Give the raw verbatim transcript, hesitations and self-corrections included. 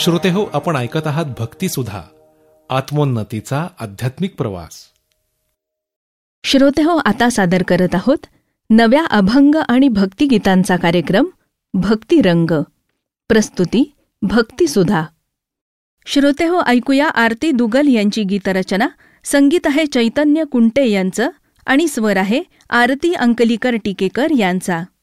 श्रोतेहो, आपण ऐकत आहात भक्तिसुधा, आत्मोन्नतीचा आध्यात्मिक प्रवास. श्रोतेहो, आता सादर करत आहोत नव्या अभंग आणि भक्तिगीतांचा कार्यक्रम भक्तिरंग. प्रस्तुती भक्तिसुधा. श्रोतेहो, ऐकूया आरती दुगल यांची गीतरचना. संगीत आहे चैतन्य कुंटे यांचं आणि स्वर आहे आरती अंकलीकर टिकेकर यांचा.